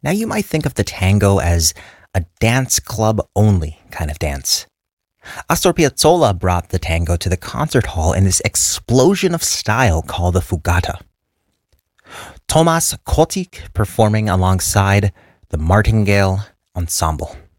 Now you might think of the tango as a dance club only kind of dance. Astor Piazzolla brought the tango to the concert hall in this explosion of style called the Fugata. Tomasz Kotik performing alongside the Martingale Ensemble.